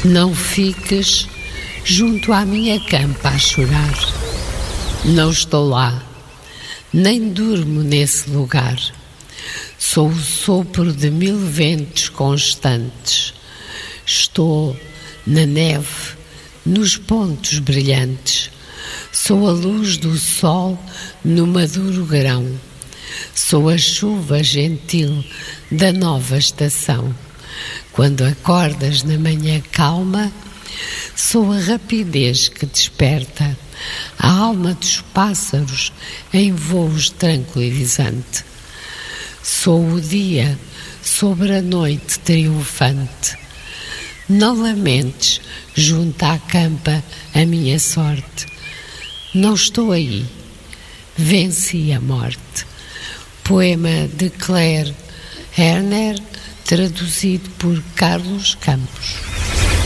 Não fiques junto à minha campa a chorar. Não estou lá, nem durmo nesse lugar. Sou o sopro de 1000 ventos constantes. Estou na neve, nos pontos brilhantes. Sou a luz do sol no maduro grão. Sou a chuva gentil da nova estação. Quando acordas na manhã calma, sou a rapidez que desperta a alma dos pássaros em voos tranquilizante. Sou o dia sobre a noite triunfante. Não lamentes junto à campa a minha sorte. Não estou aí, venci a morte. Poema de Claire Herner, traduzido por Carlos Campos.